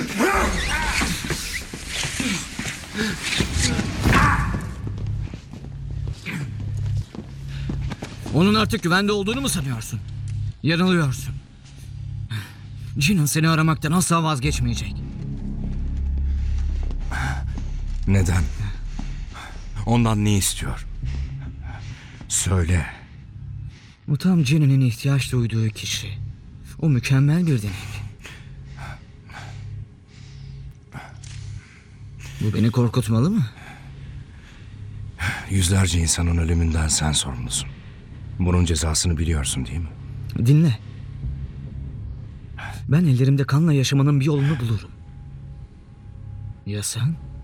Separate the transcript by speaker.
Speaker 1: Onun artık güvende olduğunu mu sanıyorsun? Yanılıyorsun. Jinan seni aramaktan asla vazgeçmeyecek.
Speaker 2: Neden? Ondan ne istiyor? Söyle.
Speaker 1: Bu tam Jin'in ihtiyaç duyduğu kişi. O mükemmel bir denek. Bu beni korkutmalı mı?
Speaker 2: Yüzlerce insanın ölümünden sen sorumlusun. Bunun cezasını biliyorsun değil mi?
Speaker 1: Dinle. Ben ellerimde kanla yaşamanın bir yolunu bulurum. Ya sen?